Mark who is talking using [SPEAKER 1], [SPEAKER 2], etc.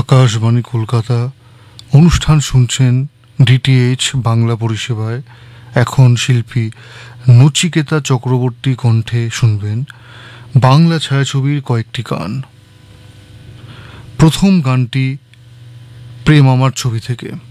[SPEAKER 1] আকাশবাণী কলকাতা। অনুষ্ঠান শুনছেন ডিটিএইচ বাংলা পরিষেবায়। এখন শিল্পী নচিকেতা চক্রবর্তী কণ্ঠে শুনবেন বাংলা ছায়াছবির কয়েকটি গান। প্রথম গানটি প্রেম আমার ছবি থেকে।